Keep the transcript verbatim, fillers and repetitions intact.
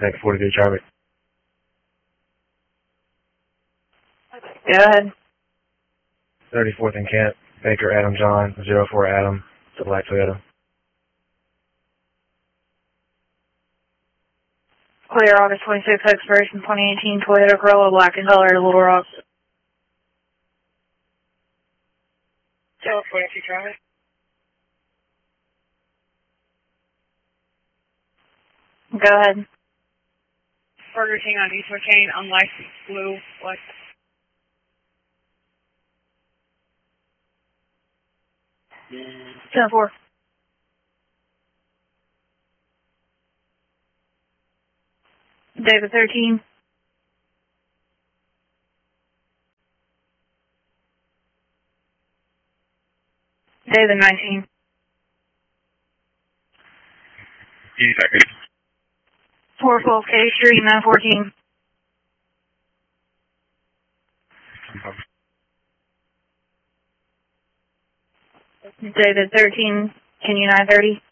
Next forty-three Charlie. Go ahead. thirty-fourth and Kent, Baker Adam John, zero four Adam, to Black Toyota. Clear August twenty-sixth, expiration twenty eighteen, Toyota Corolla, black in color, Little Rock. zero forty-two Charlie. Go ahead. Burger King on East McCain, unlicensed blue, what? ten four. David thirteen. David nineteen. Eighty seconds. four twelve K Street, nine fourteen. David thirteen, can you nine thirty?